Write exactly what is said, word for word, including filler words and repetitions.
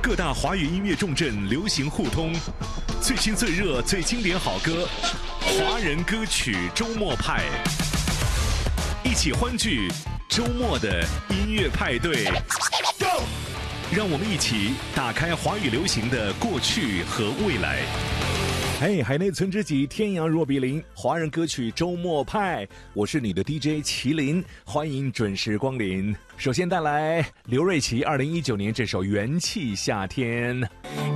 各大华语音乐重镇流行互通，最新最热最经典好歌，华人歌曲周末派，一起欢聚周末的音乐派对。让我们一起打开华语流行的过去和未来。嘿，海内存知己，天涯若比邻，华人歌曲周末派，我是你的 D J 麒麟，欢迎准时光临。首先带来刘瑞琦二零一九年这首《元气夏天》。